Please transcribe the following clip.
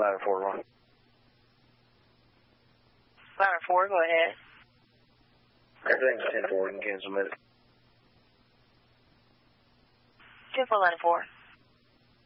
Ladder 4-1. Ladder 4, go ahead. Everything's 10-4, you can cancel it. 10-4, Ladder 4.